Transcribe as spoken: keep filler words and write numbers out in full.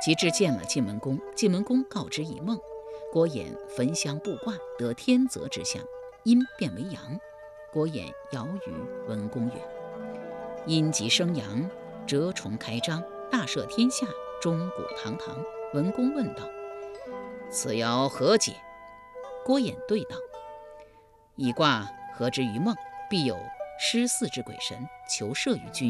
及至见了晋文公，晋文公告之以梦，郭衍焚香布卦，得天泽之象，阴变为阳。郭衍遥于文公曰：阴极生阳，蛰虫开张，大赦天下，钟鼓堂堂。文公问道：此爻何解？郭衍对道：以卦合之于梦，必有失祀之鬼神，求赦于君。